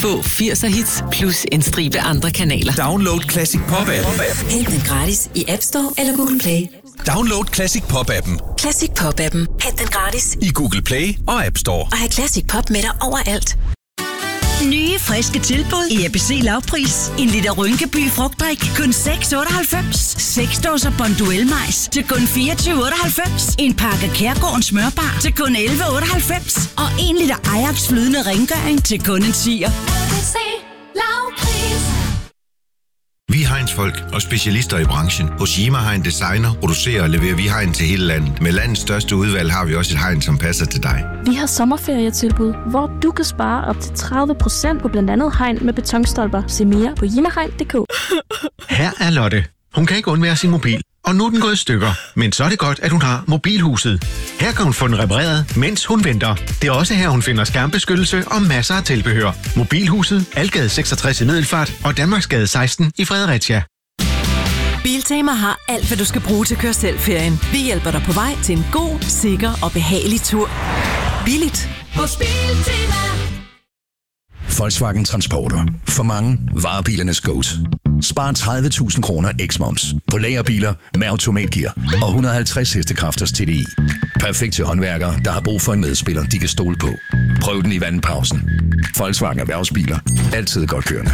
Få 80'er hits plus en stribe andre kanaler. Download Classic Pop-appen. Hent den gratis i App Store eller Google Play. Download Classic Pop-appen. Classic Pop-appen. Hent den gratis i Google Play og App Store. Og have Classic Pop med dig overalt. Nye, friske tilbud i ABC Lavpris. En liter Rynkeby frugtdrik, kun 6,98. 6 dåser Bonduelle majs til kun 24,98. En pakke Kærgårdens smørbar til kun 11,98. Og 1 liter Ajax flydende rengøring til kun en 10'er. ABC Lavpris. Vi er Heinz-folk og specialister i branchen. Hos Yima Hein designer, producerer og leverer vi Hein til hele landet. Med landets største udvalg har vi også et Hein, som passer til dig. Vi har sommerferietilbud, hvor du kan spare op til 30% på blandt andet hegn med betonstolper. Se mere på yimahegn.dk. Her er Lotte. Hun kan ikke undvære sin mobil, og nu er den gået i stykker. Men så er det godt, at hun har Mobilhuset. Her kan hun få den repareret, mens hun venter. Det er også her, hun finder skærmbeskyttelse og masser af tilbehør. Mobilhuset, Algade 66 i Middelfart og Danmarksgade 16 i Fredericia. Biltema har alt, hvad du skal bruge til at køre selv ferien. Vi hjælper dig på vej til en god, sikker og behagelig tur. Billigt. Hos Biltema. Volkswagen Transporter. For mange varebilernes GOAT. Spar 30.000 kroner eks-moms på lagerbiler med automatgear og 150 hestekræfters TDI. Perfekt til håndværkere, der har brug for en medspiller, de kan stole på. Prøv den i vandpausen. Volkswagen Erhvervsbiler. Altid godt kørende.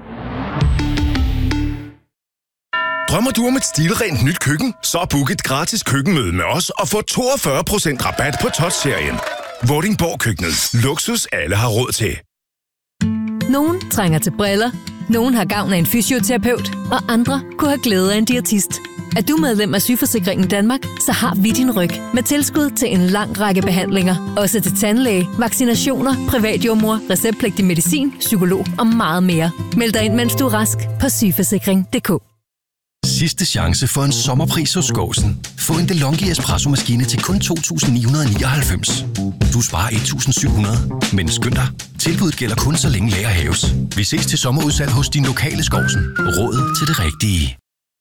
Drømmer du om et stilrent nyt køkken? Så book et gratis køkkenmøde med os og få 42% rabat på Touch-serien. Vordingborg Køkkenet. Luksus alle har råd til. Nogen trænger til briller, nogen har gavn af en fysioterapeut, og andre kunne have glæde af en diætist. Er du medlem af Sygeforsikringen Danmark, så har vi din ryg med tilskud til en lang række behandlinger. Også til tandlæge, vaccinationer, privatjordmor, receptpligtig medicin, psykolog og meget mere. Meld dig ind, mens du er rask på sygeforsikring.dk. Sidste chance for en sommerpris hos Gåsen. Få en DeLonghi Espresso-maskine til kun 2.999. Du sparer 1.700, men skynd dig. Tilbuddet gælder kun så længe lager hæves. Vi ses til sommerudsalg hos din lokale Gåsen. Råd til det rigtige.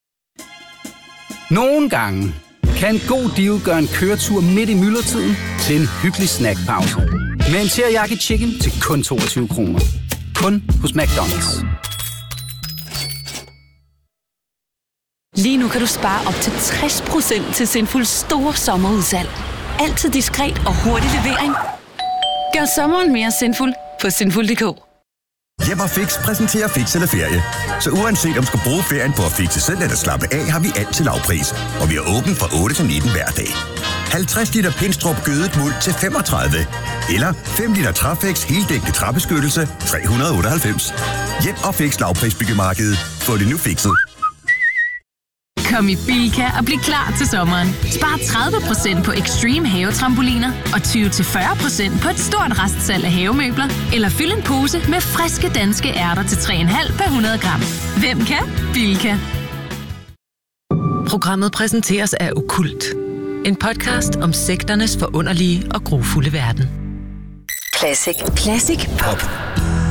Nogle gange kan en god deal gøre en køretur midt i myldretiden til en hyggelig snackpause. Med en teriyaki chicken til kun 22 kroner. Kun hos McDonald's. Lige nu kan du spare op til 60% til Sinful store sommerudsalg. Altid diskret og hurtig levering. Gør sommeren mere sinful på sinful.dk. Hjem og Fix præsenterer Fix eller ferie. Så uanset om du skal bruge ferien på at fixe selv eller slappe af, har vi alt til lavpris. Og vi er åbent fra 8 til 19 hver dag. 50 liter Pinstrup gødet muld til 35. Eller 5 liter Trafex heldækkende træbeskyttelse 398. Hjem og Fix lavprisbyggemarkedet. Få det nu fikset. Kom i Bilka og bliv klar til sommeren. Spar 30% på Extreme havetrampoliner og 20-40% på et stort restsalg af havemøbler. Eller fyld en pose med friske danske ærter til 3,5 per 100 gram. Hvem kan? Bilka. Programmet præsenteres af Okkult. En podcast om sekternes forunderlige og grufulde verden. Classic Pop.